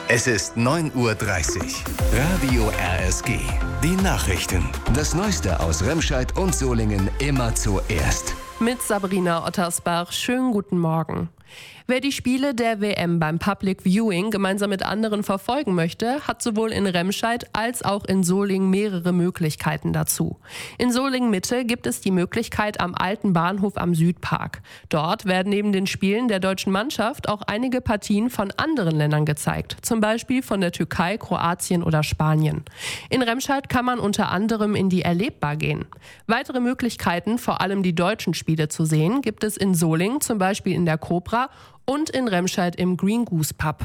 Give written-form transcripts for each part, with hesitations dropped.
Es ist 9:30 Uhr. Radio RSG. Die Nachrichten. Das Neueste aus Remscheid und Solingen immer zuerst. Mit Sabrina Ottersbach. Schönen guten Morgen. Wer die Spiele der WM beim Public Viewing gemeinsam mit anderen verfolgen möchte, hat sowohl in Remscheid als auch in Solingen mehrere Möglichkeiten dazu. In Solingen-Mitte gibt es die Möglichkeit am alten Bahnhof am Südpark. Dort werden neben den Spielen der deutschen Mannschaft auch einige Partien von anderen Ländern gezeigt, zum Beispiel von der Türkei, Kroatien oder Spanien. In Remscheid kann man unter anderem in die Erlebbar gehen. Weitere Möglichkeiten, vor allem die deutschen Spiele zu sehen, gibt es in Solingen, zum Beispiel in der Cobra, und in Remscheid im Green Goose Pub.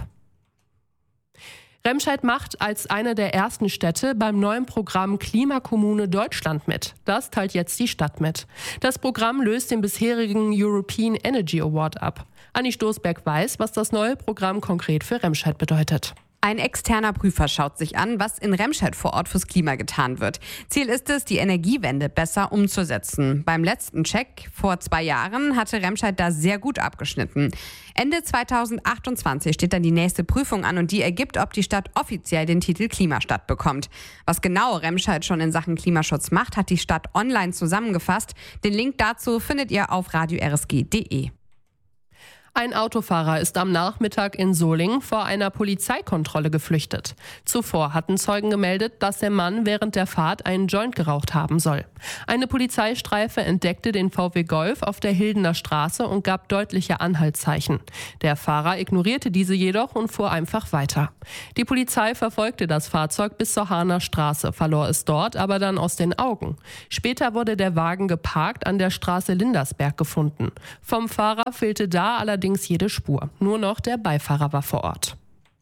Remscheid macht als eine der ersten Städte beim neuen Programm Klimakommune Deutschland mit. Das teilt jetzt die Stadt mit. Das Programm löst den bisherigen European Energy Award ab. Anni Stoßberg weiß, was das neue Programm konkret für Remscheid bedeutet. Ein externer Prüfer schaut sich an, was in Remscheid vor Ort fürs Klima getan wird. Ziel ist es, die Energiewende besser umzusetzen. Beim letzten Check vor 2 Jahren hatte Remscheid da sehr gut abgeschnitten. Ende 2028 steht dann die nächste Prüfung an und die ergibt, ob die Stadt offiziell den Titel Klimastadt bekommt. Was genau Remscheid schon in Sachen Klimaschutz macht, hat die Stadt online zusammengefasst. Den Link dazu findet ihr auf radiorsg.de. Ein Autofahrer ist am Nachmittag in Solingen vor einer Polizeikontrolle geflüchtet. Zuvor hatten Zeugen gemeldet, dass der Mann während der Fahrt einen Joint geraucht haben soll. Eine Polizeistreife entdeckte den VW Golf auf der Hildener Straße und gab deutliche Anhaltszeichen. Der Fahrer ignorierte diese jedoch und fuhr einfach weiter. Die Polizei verfolgte das Fahrzeug bis zur Hahner Straße, verlor es dort aber dann aus den Augen. Später wurde der Wagen geparkt an der Straße Lindersberg gefunden. Vom Fahrer fehlte da allerdings jede Spur. Nur noch der Beifahrer war vor Ort.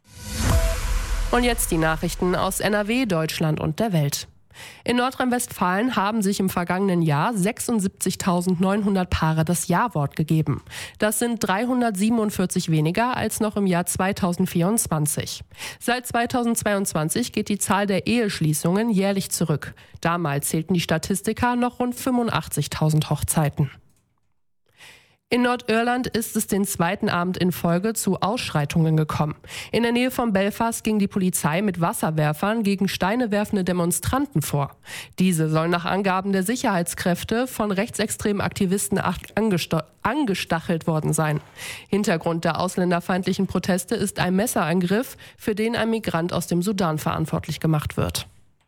Und jetzt die Nachrichten aus NRW, Deutschland und der Welt. In Nordrhein-Westfalen haben sich im vergangenen Jahr 76.900 Paare das Ja-Wort gegeben. Das sind 347 weniger als noch im Jahr 2024. Seit 2022 geht die Zahl der Eheschließungen jährlich zurück. Damals zählten die Statistiker noch rund 85.000 Hochzeiten. In Nordirland ist es den zweiten Abend in Folge zu Ausschreitungen gekommen. In der Nähe von Belfast ging die Polizei mit Wasserwerfern gegen Steine werfende Demonstranten vor. Diese sollen nach Angaben der Sicherheitskräfte von rechtsextremen Aktivisten angestachelt worden sein. Hintergrund der ausländerfeindlichen Proteste ist ein Messerangriff, für den ein Migrant aus dem Sudan verantwortlich gemacht wird.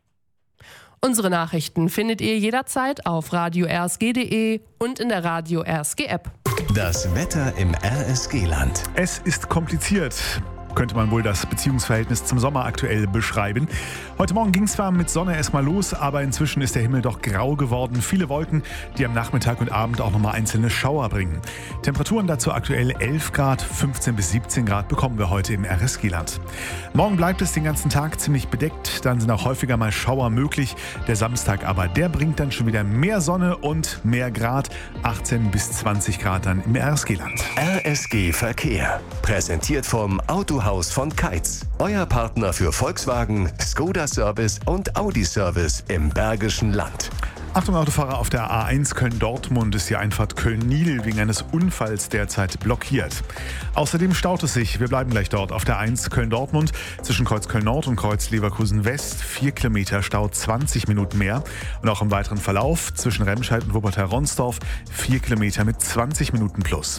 Unsere Nachrichten findet ihr jederzeit auf radiorsg.de und in der Radio RSG App. Das Wetter im RSG-Land. Es ist kompliziert, könnte man wohl das Beziehungsverhältnis zum Sommer aktuell beschreiben. Heute Morgen ging es zwar mit Sonne erstmal los, aber inzwischen ist der Himmel doch grau geworden. Viele Wolken, die am Nachmittag und Abend auch nochmal einzelne Schauer bringen. Temperaturen dazu aktuell 11 Grad, 15 bis 17 Grad bekommen wir heute im RSG-Land. Morgen bleibt es den ganzen Tag ziemlich bedeckt, dann sind auch häufiger mal Schauer möglich. Der Samstag aber, der bringt dann schon wieder mehr Sonne und mehr Grad, 18 bis 20 Grad dann im RSG-Land. RSG Verkehr, präsentiert vom Autohaus von Keitz. Euer Partner für Volkswagen, Skoda Service und Audi Service im Bergischen Land. Achtung Autofahrer, auf der A1 Köln-Dortmund ist die Einfahrt Köln-Niel wegen eines Unfalls derzeit blockiert. Außerdem staut es sich, wir bleiben gleich dort, auf der A1 Köln-Dortmund zwischen Kreuz Köln-Nord und Kreuz Leverkusen-West 4 Kilometer Stau, 20 Minuten mehr. Und auch im weiteren Verlauf zwischen Remscheid und Wuppertal-Ronsdorf 4 Kilometer mit 20 Minuten plus.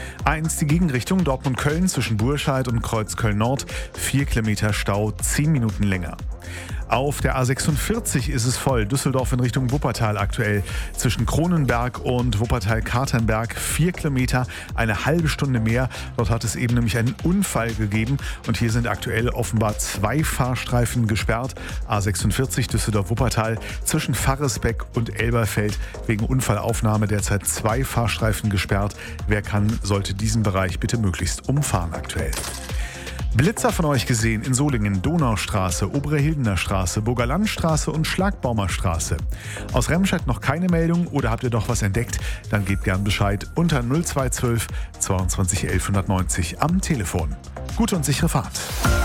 A1 die Gegenrichtung Dortmund-Köln zwischen Burscheid und Kreuz Köln-Nord 4 Kilometer Stau, 10 Minuten länger. Auf der A46 ist es voll. Düsseldorf in Richtung Wuppertal aktuell. Zwischen Kronenberg und Wuppertal-Katernberg 4 Kilometer, eine halbe Stunde mehr. Dort hat es eben nämlich einen Unfall gegeben. Und hier sind aktuell offenbar 2 Fahrstreifen gesperrt. A46 Düsseldorf-Wuppertal zwischen Farresbeck und Elberfeld. Wegen Unfallaufnahme derzeit 2 Fahrstreifen gesperrt. Wer kann, sollte diesen Bereich bitte möglichst umfahren aktuell. Blitzer von euch gesehen in Solingen, Donaustraße, Obere Hildener Straße, Burger Landstraße und Schlagbaumer Straße. Aus Remscheid noch keine Meldung oder habt ihr doch was entdeckt? Dann gebt gern Bescheid unter 0212 22 11 190 am Telefon. Gute und sichere Fahrt.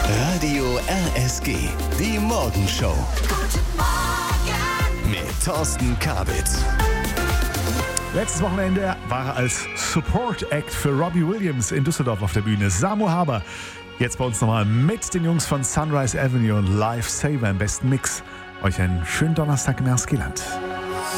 Radio RSG, die Morgenshow. Guten Morgen mit Thorsten Kabitz. Letztes Wochenende war er als Support-Act für Robbie Williams in Düsseldorf auf der Bühne. Samu Haber Jetzt bei uns nochmal mit den Jungs von Sunrise Avenue und Life Saver im besten Mix. Euch einen schönen Donnerstag im Erskiland.